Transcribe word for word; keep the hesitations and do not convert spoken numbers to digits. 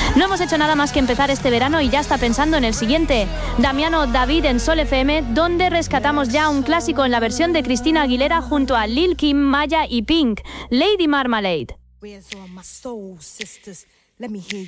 No hemos hecho nada más que empezar este verano y ya está pensando en el siguiente. Damiano David en Sol F M, donde rescatamos ya un clásico en la versión de Cristina Aguilera junto a Lil Kim, Maya y Pink, Lady Marmalade. Where's all my soul sisters? Let me hear